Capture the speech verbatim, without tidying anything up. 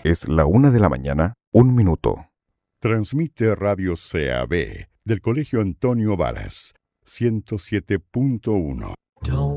Es la una de la mañana, un minuto. Transmite Radio C A B del Colegio Antonio Varas, ciento siete punto uno.